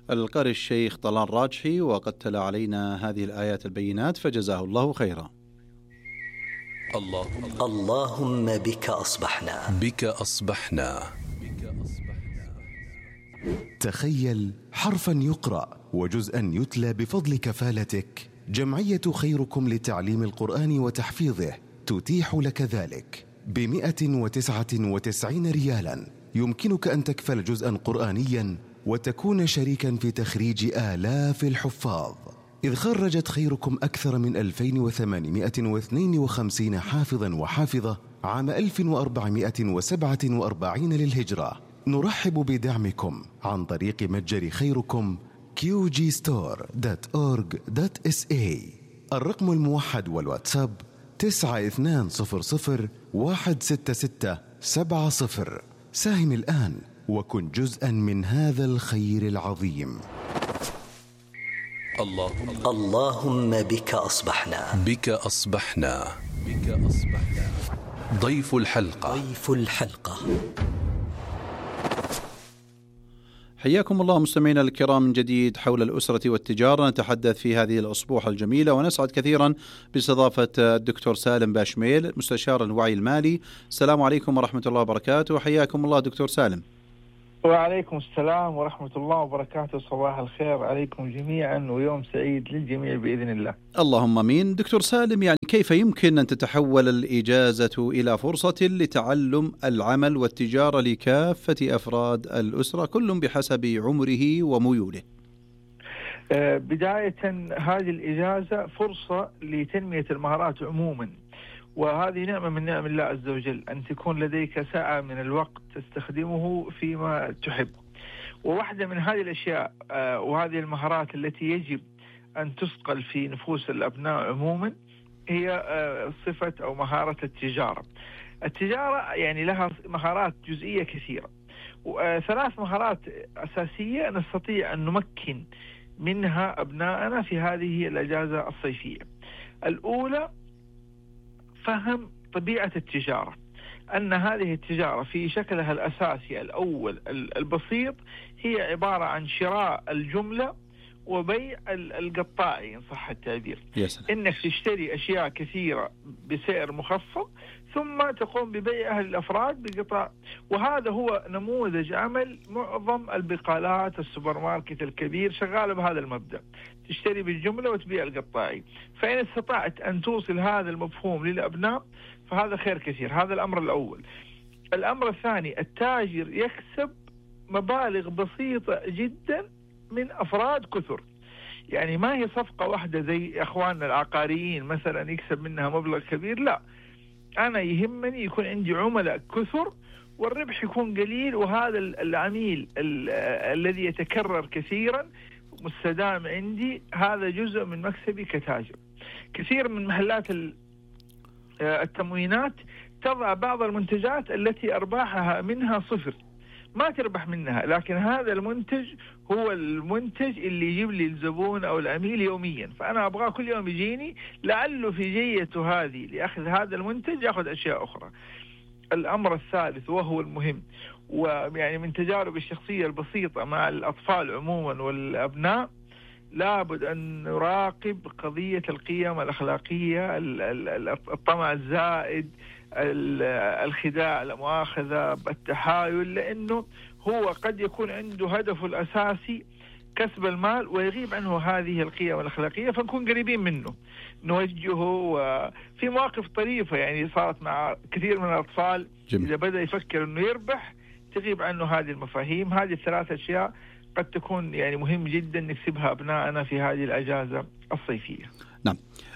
القارئ الشيخ طلال راجحي، وقد تلا علينا هذه الآيات البينات فجزاه الله خيرا. اللهم بك أصبحنا. تخيل حرفا يقرأ وجزءا يتلى بفضل كفالتك. جمعية خيركم لتعليم القرآن وتحفيظه تتيح لك ذلك ب199 ريالا. يمكنك أن تكفل جزءا قرآنيا وتكون شريكا في تخريج آلاف الحفاظ، إذ خرجت خيركم أكثر من 2852 حافظا وحافظة عام 1447 للهجرة. نرحب بدعمكم عن طريق متجر خيركم qgstore.org.sa. الرقم الموحد والواتساب 9200166770. ساهم الآن وكن جزءا من هذا الخير العظيم. اللهم بك أصبحنا. ضيف الحلقة. حياكم الله مستمعينا الكرام من جديد حول الأسرة والتجارة. نتحدث في هذه الأسبوع الجميلة ونسعد كثيرا باستضافة الدكتور سالم باشميل مستشار الوعي المالي. السلام عليكم ورحمة الله وبركاته. حياكم الله دكتور سالم. وعليكم السلام ورحمة الله وبركاته. صباح الخير عليكم جميعا ويوم سعيد للجميع بإذن الله. اللهم امين. دكتور سالم، يعني كيف يمكن أن تتحول الإجازة إلى فرصة لتعلم العمل والتجارة لكافة أفراد الأسرة كل بحسب عمره وميوله؟ بداية هذه الإجازة فرصة لتنمية المهارات عموما، وهذه نعمة من نعم الله عز وجل، أن تكون لديك ساعة من الوقت تستخدمه فيما تحب. وواحدة من هذه الأشياء وهذه المهارات التي يجب أن تثقل في نفوس الأبناء عموما هي صفة أو مهارة التجارة. التجارة يعني لها مهارات جزئية كثيرة، وثلاث مهارات أساسية نستطيع أن نمكن منها أبناءنا في هذه الأجازة الصيفية. الأولى فهم طبيعة التجارة، أن هذه التجارة في شكلها الأساسي الأول البسيط هي عبارة عن شراء الجملة وبيع القطاعي إن صح التعبير. إنك تشتري أشياء كثيرة بسعر مخفض ثم تقوم ببيعها للأفراد بقطاع. وهذا هو نموذج عمل معظم البقالات السوبر ماركت الكبير شغالة بهذا المبدأ، تشتري بالجملة وتبيع القطاعي. فإن استطعت أن توصل هذا المفهوم للأبناء فهذا خير كثير. هذا الأمر الأول. الأمر الثاني، التاجر يكسب مبالغ بسيطة جدا من أفراد كثر، يعني ما هي صفقة واحدة زي أخواننا العقاريين مثلا يكسب منها مبلغ كبير. لا، أنا يهمني يكون عندي عملاء كثر والربح يكون قليل، وهذا العميل الذي يتكرر كثيرا مستدام عندي هذا جزء من مكسبي كتاجر. كثير من محلات التموينات تضع بعض المنتجات التي أرباحها منها صفر، ما تربح منها، لكن هذا المنتج هو المنتج اللي يجيب لي الزبون أو العميل يوميا، فأنا أبغاه كل يوم يجيني لعله في جيته هذه لأخذ هذا المنتج يأخذ أشياء أخرى. الأمر الثالث وهو المهم، ويعني من تجارب الشخصية البسيطة مع الأطفال عموما والأبناء، لابد أن نراقب قضية القيم الأخلاقية، الطمع الزائد، الخداع، لا مؤاخذة، التحايل، لأنه هو قد يكون عنده هدفه الأساسي كسب المال ويغيب عنه هذه القيم الأخلاقية، فنكون قريبين منه نوجهه. وفي مواقف طريفة يعني صارت مع كثير من الأطفال إذا بدأ يفكر أنه يربح تغيب عنه هذه المفاهيم. هذه الثلاث أشياء قد تكون يعني مهم جدا نكسبها أبنائنا في هذه الأجازة الصيفية. نعم.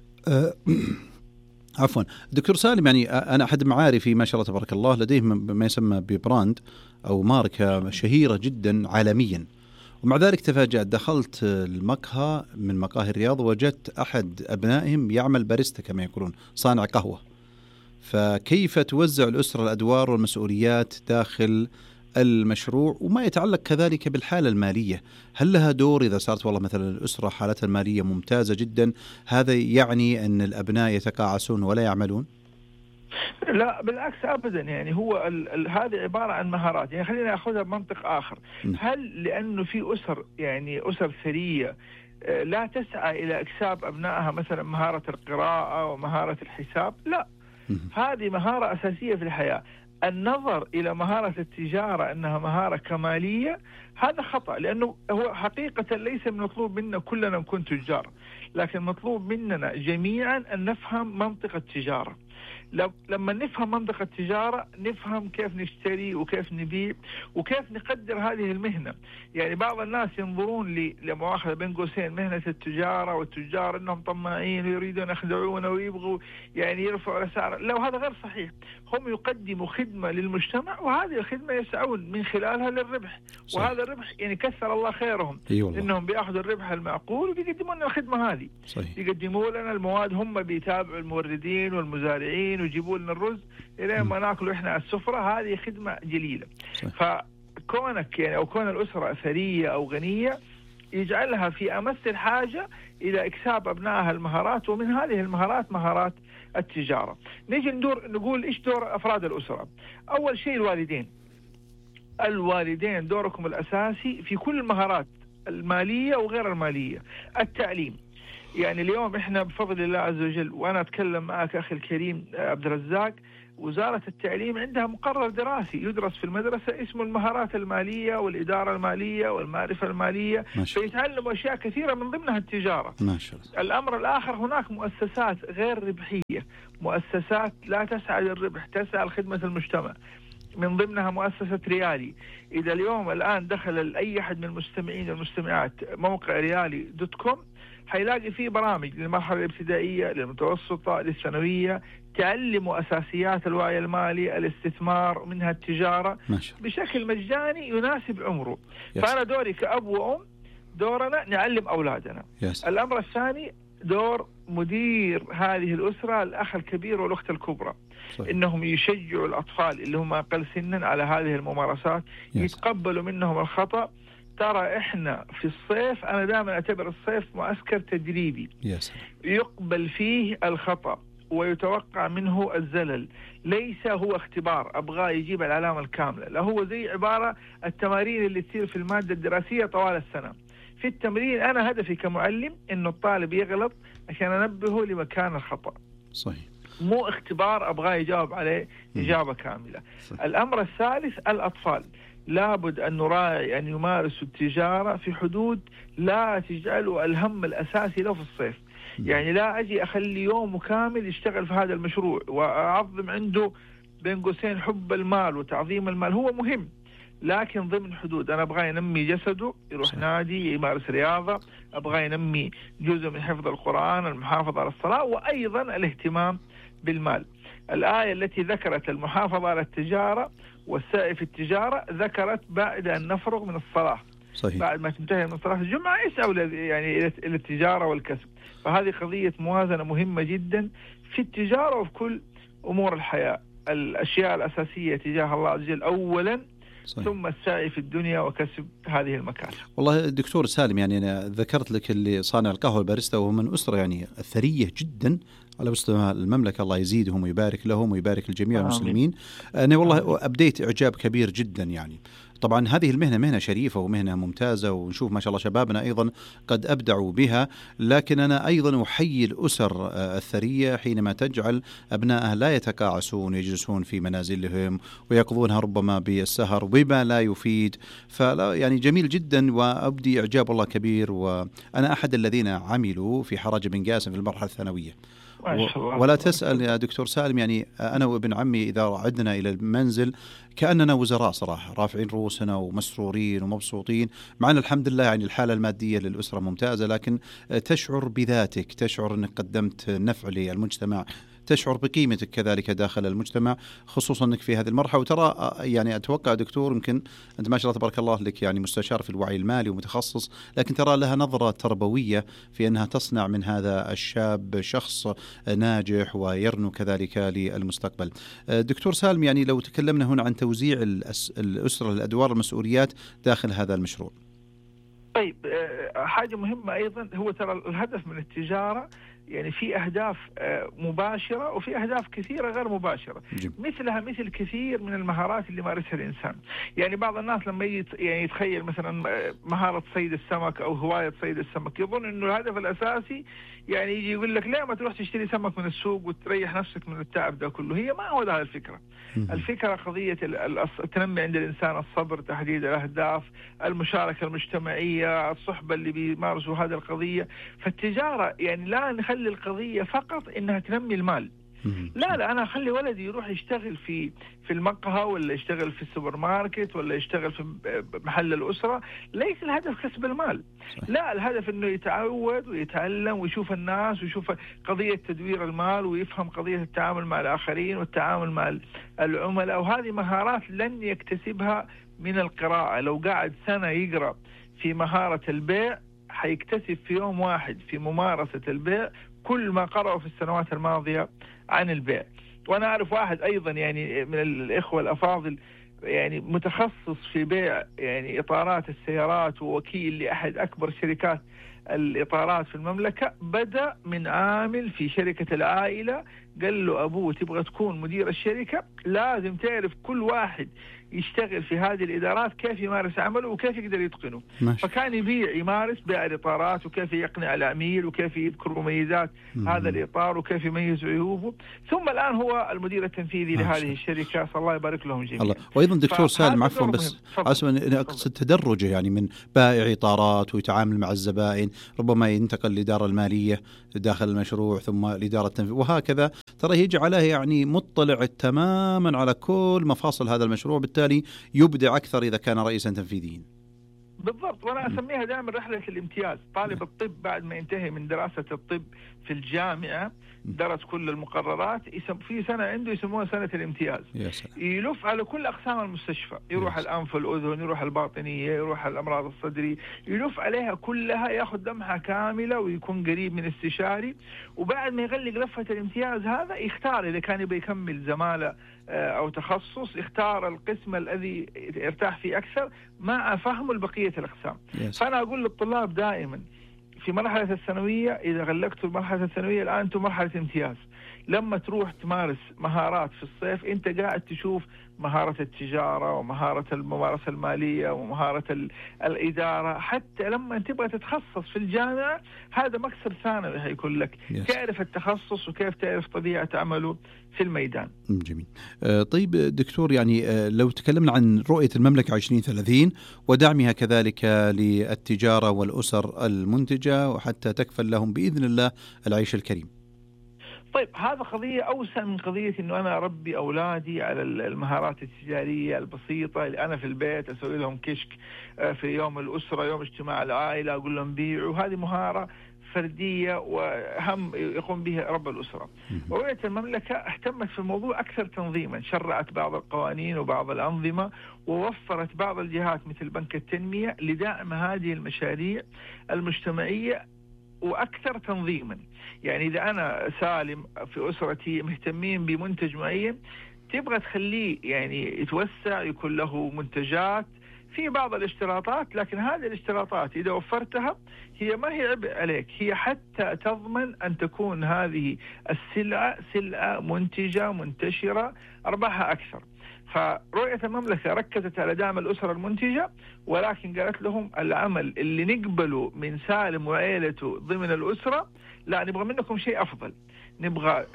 عفوا دكتور سالم، يعني أنا أحد معارفي ما شاء الله تبارك الله لديهم ما يسمى ببراند أو ماركة شهيرة جدا عالميا، ومع ذلك تفاجأت، دخلت المقهى من مقاهي الرياض وجدت أحد أبنائهم يعمل باريستا كما يقولون، صانع قهوة. فكيف توزع الأسرة الأدوار والمسؤوليات داخل المشروع وما يتعلق كذلك بالحالة المالية؟ هل لها دور إذا صارت والله مثلا الأسرة حالتها المالية ممتازة جدا، هذا يعني أن الأبناء يتقاعسون ولا يعملون؟ لا بالعكس أبدا، يعني هو هذه عبارة عن مهارات. يعني خلينا نأخذها بمنطق آخر. هل لأنه في أسر، يعني أسر ثرية لا تسعى إلى إكساب أبنائها مثلا مهارة القراءة ومهارة الحساب؟ لا، هذه مهارة أساسية في الحياة. النظر إلى مهارة التجارة أنها مهارة كمالية هذا خطأ، لأنه هو حقيقة ليس مطلوب منا كلنا نكون تجار، لكن مطلوب مننا جميعا أن نفهم منطق التجارة. لما نفهم منطق التجارة نفهم كيف نشتري وكيف نبيع وكيف نقدر هذه المهنة. يعني بعض الناس ينظرون لمؤاخذة بين قوسين مهنة التجارة والتجار أنهم طماعين ويريدون يخدعون ويبغوا يعني يرفعوا الأسعار. لو هذا غير صحيح، هم يقدموا خدمة للمجتمع وهذه الخدمة يسعون من خلالها للربح. صحيح. وهذا الربح يعني كثر الله خيرهم، إنهم بيأخذوا الربح المعقول وبيقدمون لنا الخدمة هذه. صحيح. يقدموا لنا المواد، هم بيتابعوا الموردين والمزارعين ويجيبوا لنا الرز إلى ما ناكل إحنا السفرة. هذه خدمة جليلة. فكونك يعني أو كون الأسرة ثرية أو غنية يجعلها في أمس الحاجة إلى إكساب أبنائها المهارات، ومن هذه المهارات مهارات التجارة. نيجي نقول إيش دور أفراد الأسرة. أول شيء الوالدين دوركم الأساسي في كل المهارات المالية وغير المالية. التعليم، يعني اليوم إحنا بفضل الله عز وجل، وأنا أتكلم معك أخي الكريم عبد الرزاق، وزارة التعليم عندها مقرر دراسي يدرس في المدرسة اسمه المهارات المالية والإدارة المالية والمعرفة المالية، فيتعلموا أشياء كثيرة من ضمنها التجارة. ما شاء الله. الأمر الآخر، هناك مؤسسات غير ربحية، مؤسسات لا تسعى للربح، تسعى لخدمة المجتمع، من ضمنها مؤسسة ريالي. إذا اليوم الآن دخل أي أحد من المستمعين والمستمعات موقع ريالي.com حيلاقي فيه برامج للمرحلة الابتدائية، للمتوسطة، للثانوية، تعلموا أساسيات الوعي المالي، الاستثمار، منها التجارة بشكل مجاني يناسب عمره. فأنا دوري كأب وأم، دورنا نعلم أولادنا. الأمر الثاني دور مدير هذه الأسرة، الأخ الكبير والأخت الكبرى، إنهم يشجعوا الأطفال اللي هم أقل سنا على هذه الممارسات، يتقبلوا منهم الخطأ. ترى إحنا في الصيف، أنا دائما أعتبر الصيف معسكر تدريبي يقبل فيه الخطأ ويتوقع منه الزلل، ليس هو اختبار أبغى يجيب العلامة الكاملة، لا، هو زي عبارة التمارين اللي تصير في المادة الدراسية طوال السنة. في التمرين أنا هدفي كمعلم إنه الطالب يغلط عشان أنبهه لمكان الخطأ. صحيح. مو اختبار أبغى يجاوب عليه إجابة كاملة. صحيح. الأمر الثالث، الأطفال لابد أن نراعي أن يمارسوا التجارة في حدود لا تجعلوا الهم الأساسي له في الصيف. يعني لا أجي أخلي يوم كامل يشتغل في هذا المشروع وأعظم عنده بين قوسين حب المال وتعظيم المال. هو مهم لكن ضمن حدود. أنا أبغى ينمي جسده، يروح نادي، يمارس رياضة، أبغى ينمي جزء من حفظ القرآن، المحافظة على الصلاة، وأيضا الاهتمام بالمال. الآية التي ذكرت المحافظة على التجارة والسعي في التجارة ذكرت بعد أن نفرغ من الصلاة. صحيح. بعد ما تنتهي من صلاة الجمعة يسعوا يعني إلى التجارة والكسب. فهذه قضية موازنة مهمة جدا في التجارة وفي كل أمور الحياة. الأشياء الأساسية تجاه الله عز وجل أولا. صحيح. ثم السعي في الدنيا وكسب هذه المكاسب. والله دكتور سالم، يعني أنا ذكرت لك اللي صانع القهوة الباريستا وهو من أسرة يعني ثرية جدا على مستوى المملكة، الله يزيدهم ويبارك لهم ويبارك لجميع المسلمين. أنا والله أبديت إعجاب كبير جدا. يعني طبعا هذه المهنة مهنة شريفة ومهنة ممتازة، ونشوف ما شاء الله شبابنا أيضا قد أبدعوا بها، لكن أنا أيضا أحيي الأسر الثرية حينما تجعل أبنائها لا يتقاعسون ويجلسون في منازلهم ويقضونها ربما بالسهر بما لا يفيد. فلا يعني جميل جدا وأبدي إعجاب الله كبير. وأنا أحد الذين عملوا في حرج بن قاسم في المرحلة الثانوية. ولا تسأل يا دكتور سالم، يعني أنا وابن عمي إذا عدنا إلى المنزل كأننا وزراء صراحة، رافعين رؤوسنا ومسرورين ومبسوطين، مع أن الحمد لله يعني الحالة المادية للأسرة ممتازة، لكن تشعر بذاتك، تشعر أنك قدمت نفع للمجتمع، تشعر بقيمتك كذلك داخل المجتمع، خصوصا أنك في هذه المرحلة. وترى يعني أتوقع دكتور، يمكن أنت ما شاء الله تبارك الله لك يعني مستشار في الوعي المالي ومتخصص، لكن ترى لها نظرة تربوية في أنها تصنع من هذا الشاب شخص ناجح ويرنو كذلك للمستقبل. دكتور سالم، يعني لو تكلمنا هنا عن توزيع الأسرة الأدوار المسؤوليات داخل هذا المشروع. طيب، حاجة مهمة أيضا، هو ترى الهدف من التجارة يعني في أهداف مباشرة وفي أهداف كثيرة غير مباشرة. مثلها مثل كثير من المهارات اللي مارسها الإنسان. يعني بعض الناس لما يعني يتخيل مثلا مهارة صيد السمك أو هواية صيد السمك يظن إنه الهدف الأساسي يعني يجي يقول لك لا ما تروح تشتري سمك من السوق وتريح نفسك من التعب ده كله. هي ما هو ده الفكرة. الفكرة قضية التنمي عند الإنسان، الصبر، تحديد الأهداف، المشاركة المجتمعية، الصحبة اللي بيمارسوا هذه القضية. فالتجارة يعني لا نخلي القضية فقط إنها تنمي المال. لا أنا أخلي ولدي يروح يشتغل في المقهى ولا يشتغل في السوبر ماركت ولا يشتغل في محل الأسرة. ليس الهدف كسب المال. لا، الهدف إنه يتعود ويتعلم ويشوف الناس ويشوف قضية تدوير المال ويفهم قضية التعامل مع الآخرين والتعامل مع العملاء. وهذه مهارات لن يكتسبها من القراءة. لو قاعد سنة يقرأ في مهارة البيع حيكتسب في يوم واحد في ممارسة البيع كل ما قرأوا في السنوات الماضية عن البيع. وأنا أعرف واحد أيضا يعني من الإخوة الأفاضل يعني متخصص في بيع يعني إطارات السيارات ووكيل لأحد أكبر شركات الإطارات في المملكة. بدأ من عامل في شركة العائلة، قال له أبوه تبغى تكون مدير الشركة لازم تعرف كل واحد يشتغل في هذه الإدارات كيف يمارس عمله وكيف يقدر يتقنه. فكان يمارس بيع الإطارات وكيف يقنع العميل وكيف يذكر مميزات هذا الإطار وكيف يميز عيوبه. ثم الآن هو المدير التنفيذي لهذه الشركة، الله يبارك لهم جميعا. الله. وأيضا دكتور سالم عفوا بس أقصد تدرجه يعني من بائع إطارات ويتعامل مع الزبائن، ربما ينتقل للإدارة المالية داخل المشروع ثم الإدارة التنفيذية وهكذا. ترى يجعله يعني مطلع تماما على كل مفاصل هذا المشروع، بالتالي يبدع أكثر إذا كان رئيسا تنفيذيا. بالضبط. وأنا أسميها دائما رحلة الامتياز. طالب الطب بعد ما ينتهي من دراسة الطب في الجامعة درس كل المقررات، في سنة عنده يسموها سنة الامتياز. يلف على كل أقسام المستشفى، يروح الأنف والأذن، يروح الباطنية، يروح الأمراض الصدري، يلف عليها كلها، يأخذ لمحة كاملة ويكون قريب من استشاري. وبعد ما يغلق لفة الامتياز هذا يختار إذا كان يبي يكمل زمالة أو تخصص، يختار القسم الذي يرتاح فيه أكثر مع فهمه لبقية الأقسام. فأنا أقول للطلاب دائما في مرحلة الثانوية إذا غلقتوا المرحلة الثانوية الآن أنتم مرحلة امتياز. لما تروح تمارس مهارات في الصيف أنت قاعد تشوف مهارة التجارة ومهارة الممارسة المالية ومهارة الإدارة. حتى لما تبغى تتخصص في الجامعة هذا مكسب ثانوي هيكون لك. تعرف التخصص وكيف تعرف طبيعة عمله في الميدان. جميل. طيب دكتور، يعني لو تكلمنا عن رؤية المملكة 2030 ودعمها كذلك للتجارة والأسر المنتجة وحتى تكفل لهم بإذن الله العيش الكريم. طيب هذا قضية أوسع من قضية إنه أنا أربي أولادي على المهارات التجارية البسيطة اللي أنا في البيت أسوي لهم كشك في يوم الأسرة، يوم اجتماع العائلة أقول لهم بيعوا. هذه مهارة فردية وهم يقوم بها رب الأسرة. رؤية المملكة اهتمت في الموضوع أكثر تنظيما، شرعت بعض القوانين وبعض الأنظمة ووفرت بعض الجهات مثل بنك التنمية لدعم هذه المشاريع المجتمعية وأكثر تنظيما. يعني إذا أنا سالم في أسرتي مهتمين بمنتج معين تبغى تخليه يعني يتوسع، يكون له منتجات في بعض الاشتراطات، لكن هذه الاشتراطات إذا وفرتها هي ما هي عبء عليك، هي حتى تضمن أن تكون هذه السلعة سلعة منتجة منتشرة أرباحها أكثر. فرؤية المملكة ركزت على دعم الأسرة المنتجة، ولكن قالت لهم العمل اللي نقبله من سالم وعائلته ضمن الأسرة لا، نبغى منكم شيء أفضل، نبغى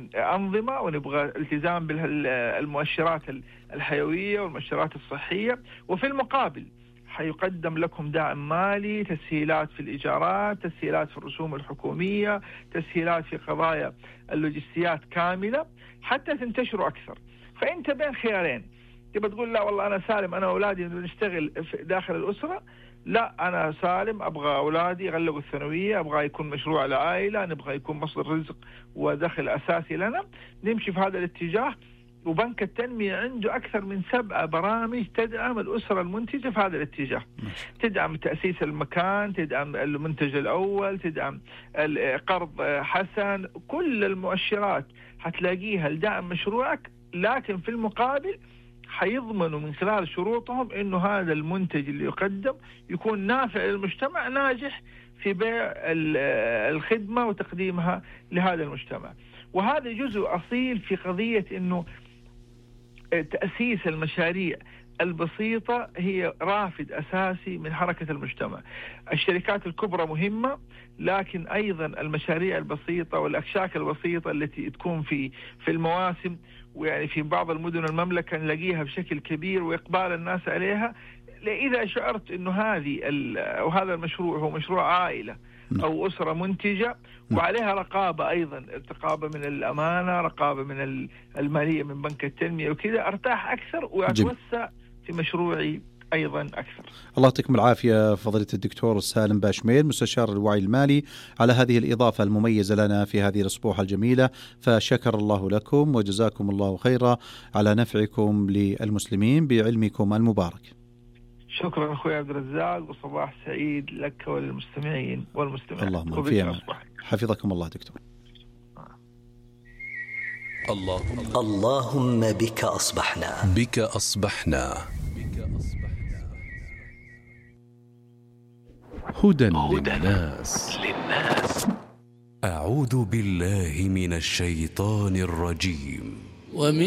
أنظمة ونبغى التزام بالمؤشرات الحيوية والمؤشرات الصحية، وفي المقابل حيقدم لكم دعم مالي، تسهيلات في الإيجارات، تسهيلات في الرسوم الحكومية، تسهيلات في قضايا اللوجستيات كاملة حتى تنتشروا أكثر. فأنت بين خيارين، تبى تقول لا والله أنا سالم أنا أولادي نشتغل داخل الأسرة، لا أنا سالم أبغى أولادي يغلقوا الثانوية، أبغى يكون مشروع العائلة، نبغى يكون مصدر رزق ودخل أساسي لنا، نمشي في هذا الاتجاه. وبنك التنمية عنده أكثر من 7 برامج تدعم الأسرة المنتجة في هذا الاتجاه. تدعم تأسيس المكان، تدعم المنتج الأول، تدعم قرض حسن، كل المؤشرات هتلاقيها لدعم مشروعك، لكن في المقابل حيضمنوا من خلال شروطهم إنه هذا المنتج اللي يقدم يكون نافع للمجتمع، ناجح في بيع الخدمة وتقديمها لهذا المجتمع. وهذا جزء أصيل في قضية إنه تأسيس المشاريع البسيطة هي رافد أساسي من حركة المجتمع. الشركات الكبرى مهمة، لكن أيضا المشاريع البسيطة والأكشاك البسيطة التي تكون في المواسم، ويعني في بعض المدن المملكة نلاقيها بشكل كبير وإقبال الناس عليها. إذا شعرت إنه هذا المشروع هو مشروع عائلة أو أسرة منتجة وعليها رقابة، أيضا رقابة من الأمانة، رقابة من المالية من بنك التنمية وكذا، أرتاح أكثر وأتوسع في مشروعي أيضا أكثر. الله يعطيكم العافية فضيلة الدكتور سالم باشميل مستشار الوعي المالي على هذه الإضافة المميزة لنا في هذه الأسبوع الجميلة، فشكر الله لكم وجزاكم الله خيرا على نفعكم للمسلمين بعلمكم المبارك. شكرا أخوي عبد الرزاق، وصباح سعيد لك وللمستمعين والمستمعات. اللهم فيما حفظكم الله دكتور. اللهم بك أصبحنا. بك أصبحنا. هدى للناس. أعوذ بالله من الشيطان الرجيم.